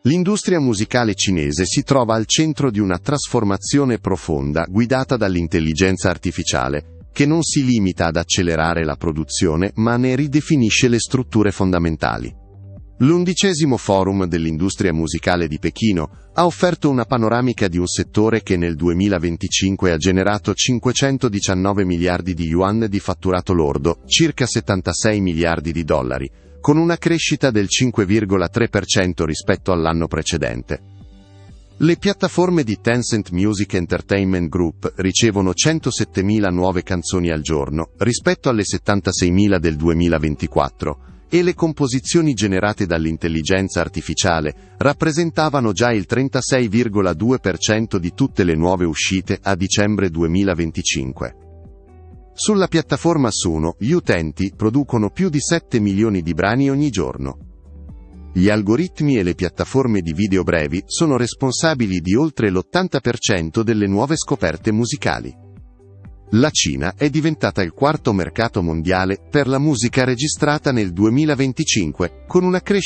L'industria musicale cinese si trova al centro di una trasformazione profonda guidata dall'intelligenza artificiale, che non si limita ad accelerare la produzione ma ne ridefinisce le strutture fondamentali. L'11° Forum dell'industria musicale di Pechino ha offerto una panoramica di un settore che nel 2025 ha generato 519 miliardi di yuan di fatturato lordo, circa 76 miliardi di dollari, con una crescita del 5,3% rispetto all'anno precedente. Le piattaforme di Tencent Music Entertainment Group ricevono 107.000 nuove canzoni al giorno, rispetto alle 76.000 del 2024, e le composizioni generate dall'intelligenza artificiale rappresentavano già il 36,2% di tutte le nuove uscite a dicembre 2025. Sulla piattaforma Suno, gli utenti producono più di 7 milioni di brani ogni giorno. Gli algoritmi e le piattaforme di video brevi sono responsabili di oltre l'80% delle nuove scoperte musicali. La Cina è diventata il quarto mercato mondiale per la musica registrata nel 2025, con una crescita